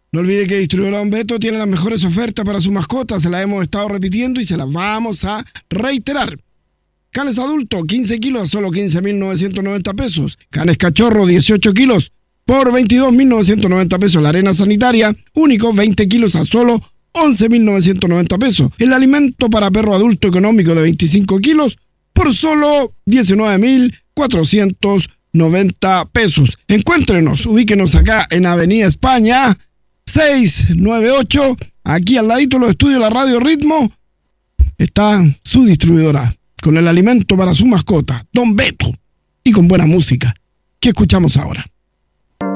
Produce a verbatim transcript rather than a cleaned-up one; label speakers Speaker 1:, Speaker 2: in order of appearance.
Speaker 1: No olvide que Distribuidora Don Beto tiene las mejores ofertas para su mascota, se las hemos estado repitiendo y se las vamos a reiterar. Canes adulto, quince kilos a solo quince mil novecientos noventa pesos. Canes cachorro, dieciocho kilos por veintidós mil novecientos noventa pesos. La arena sanitaria, único, veinte kilos a solo once mil novecientos noventa pesos. El alimento para perro adulto económico de veinticinco kilos por solo diecinueve mil cuatrocientos noventa pesos. Encuéntrenos, ubíquenos acá en Avenida España seiscientos noventa y ocho, aquí al ladito de los estudios de la Radio Ritmo, está su distribuidora, con el alimento para su mascota, Don Beto, y con buena música. ¿Qué escuchamos ahora?